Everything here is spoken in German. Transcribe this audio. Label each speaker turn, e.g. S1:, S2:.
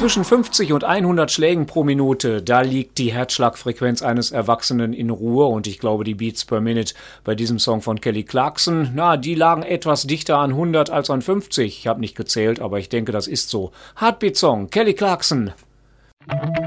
S1: Zwischen 50 und 100 Schlägen pro Minute, da liegt die Herzschlagfrequenz eines Erwachsenen in Ruhe und ich glaube, die Beats per Minute bei diesem Song von Kelly Clarkson, die lagen etwas dichter an 100 als an 50. Ich habe nicht gezählt, aber ich denke, das ist so. Heartbeat Song, Kelly Clarkson.